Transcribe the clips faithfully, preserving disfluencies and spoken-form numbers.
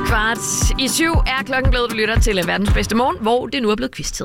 Kvart i syv er klokken blevet, du lytter til verdens bedste morgen, hvor det nu er blevet quiz-tid.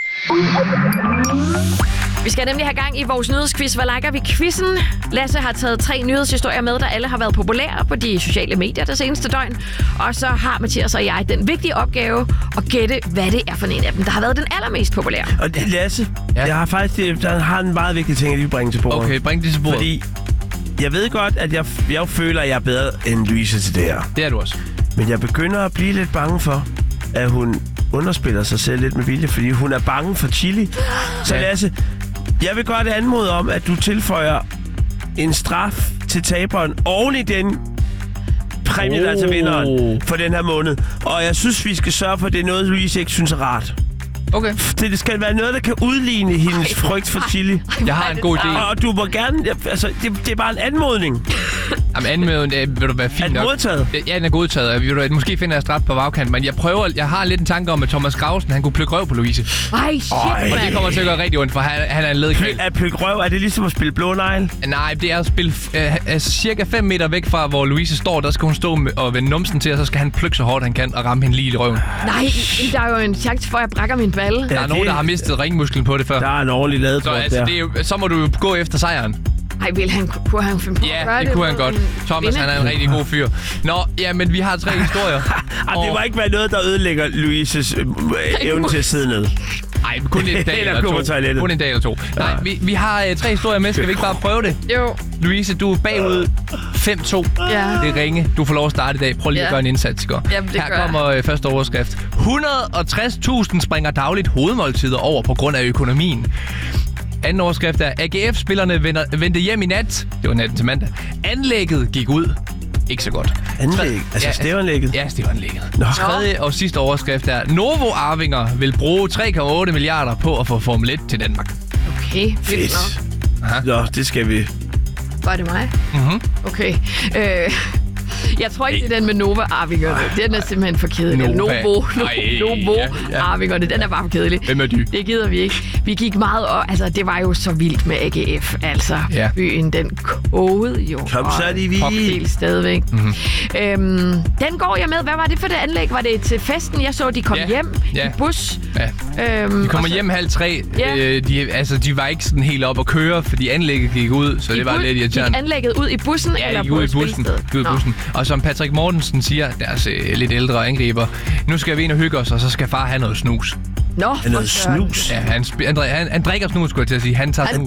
Vi skal nemlig have gang i vores nyhedsquiz. Hvad liker vi quizzen? Lasse har taget tre nyhedshistorier med, der alle har været populære på de sociale medier det seneste døgn. Og så har Mathias og jeg den vigtige opgave at gætte, hvad det er for en af dem, der har været den allermest populære. Og Lasse, ja. jeg har faktisk der har en meget vigtig ting, jeg lige vil bringe til bordet. Okay, bring det til bordet. Fordi jeg ved godt, at jeg, jeg føler, at jeg er bedre end Louise til det her. Det er du også. Men jeg begynder at blive lidt bange for, at hun underspiller sig selv lidt med vilje, fordi hun er bange for chili. Så Lasse, jeg vil godt anmode om, at du tilføjer en straf til taberen oven i den præmie, oh. der er til vinderen for den her måned. Og jeg synes, vi skal sørge for, at det er noget, Louise ikke synes er rart. Okay. Det skal være noget, der kan udligne hendes ej, frygt for chili. Jeg har en god idé. Og du må gerne... Altså, det, det er bare en anmodning. Jamen, anmodningen vil du være fint nok. Er den modtaget? Ja, den er godtaget. Vil du, måske finder jeg straf på bagkant, men jeg prøver... Jeg har lidt en tanke om, at Thomas Grausen, han kunne plukke røv på Louise. Ej, shit, Øj. Og det kommer til at gøre rigtig ondt, for han, han er en ledekvæl. At plukke røv, er det ligesom at spille blå negl? Nej, det er at spille øh, cirka fem meter væk fra, hvor Louise står. Der skal hun stå og vende numsen til, og så skal han plukke så hårdt, han kan, og ramme hende lige i røven. Nej, der er jo en chance for, at jeg brækker min balle. Der er ja, nogen, der har mistet ringmusklen på det før. Der er en ordentlig ladetråd så, altså, der. det er jo, så må du jo gå efter sejren. Ej, vil han, kunne han finde på ja, at gøre det? det kunne han godt. Thomas, han er en rigtig god fyr. Nå, ja, men vi har tre historier. og... Det må ikke være noget, der ødelægger Louises øh, evne til at sidde ned. Nej, kun en dag eller to. Kun en dag eller to. Nej, ja. vi, vi har uh, tre historier med. Skal vi ikke bare prøve det? Jo. Louise, du er bagud fem to. Ja. Det er ringe. Du får lov at starte i dag. Prøv lige ja. at gøre en indsats, ikke? Jamen, det Her kommer uh, første overskrift. et hundrede og tres tusind springer dagligt hovedmåltider over på grund af økonomien. Anden overskrift er, A G F-spillerne vendte hjem i nat. Det var natten til mandag. Anlægget gik ud. Ikke så godt. Anlæg? Altså ja, stævanlægget? Ja, stævanlægget. Tredje og sidste overskrift er, Novo Arvinger vil bruge tre komma otte milliarder på at få Formel et til Danmark. Okay, fedt. Nå, det skal vi. Var det mig? Mhm. Okay. Øh... Jeg tror ikke, det er den med Nova Arvingerne. Den er simpelthen for kedelig. Nova. Novo, Ej, Novo ja, ja. Arvingerne, den er bare for kedelig. Hvem er de? Det gider vi ikke. Vi gik meget og altså det var jo så vildt med A G F. Altså ja. Byen, den kogede jo. Kom så, de vi. Helt stadigvæk. Mm-hmm. Øhm, den går jeg med. Hvad var det for det anlæg? Var det til festen? Jeg så, de kom ja. hjem ja. i bus. Ja. Øhm, de kommer så... hjem halv tre. Ja. Øh, de, altså, de var ikke sådan helt op at køre, fordi anlægget gik ud, så I det var bus, lidt irriterende. Gik anlægget ud i bussen? Ja, eller gik ud i bussen. Gik ud i bussen. Og som Patrick Mortensen siger, deres øh, lidt ældre angriber, nu skal vi ind og hygge os, og så skal far have noget snus. Nå, noget snus? Ja, han, han, han, han drikker snus, skulle jeg til at sige. Han tager han snus.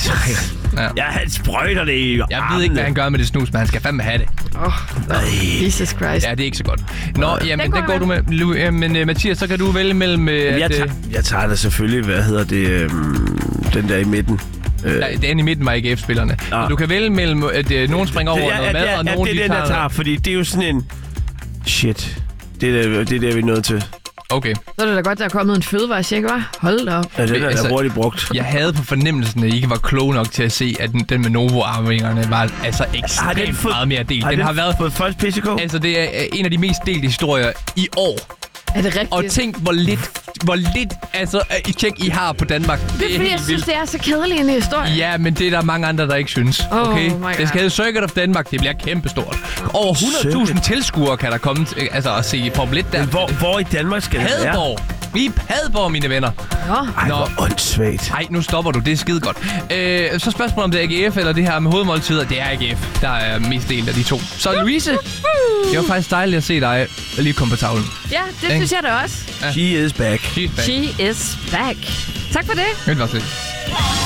Ja. ja, han sprøjter det i Jeg armene. ved ikke, hvad han gør med det snus, men han skal fandme have det. Åh, oh, Jesus Christ. Ja, det er ikke så godt. Nå, ja, jamen, den, den går du med. Lu, øh, men uh, Mathias, så kan du vælge mellem... Uh, jeg, at, tager, jeg tager da selvfølgelig, hvad hedder det, um, den der i midten. Nej, den i midten var A G F-spillerne. Ja. Du kan vælge mellem, at uh, nogen springer over ja, noget mad, ja, og ja, nogen det er de den, tager... jeg tager, fordi det er jo sådan en... Shit. Det er der, det er der vi er nødt til. Okay. Så er det da godt, der er kommet en fødevarecheck, hva'? Hold da op. Ja, den er altså, hurtigt brugt. Jeg havde på fornemmelsen, at I ikke var kloge nok til at se, at den, den med Novo-arvingerne var altså ekstremt fået, meget mere delt. Har den, den har været fået først P C K? Altså, det er en af de mest delte historier i år. Er det rigtigt? Og tænk, hvor lidt, hvor lidt altså, i tjek I har på Danmark. Det er, det er fordi, jeg synes, det er så kedelig en historie. Ja, men det er der mange andre, der ikke synes. Okay? Oh det skal hedde Circuit of Danmark. Det bliver kæmpestort. Over hundrede tusind tilskuere kan der komme til, altså, at se Formel et der. Hvor, hvor i Danmark skal det være? Padborg. Vi er Padborg, mine venner. Nå. Ej, hvor åndssvagt. Ej, nu stopper du. Det er skide godt. Øh, så spørgsmålet om det er A G F eller det her med hovedmåltider. Det er A G F. Der er mest delt af de to. Så Louise, det var faktisk dejligt at se dig lige komme på tavlen. Ja, det Eng. synes jeg da også. Ja. She is back. She is back. She is back. Tak for det. Det var det.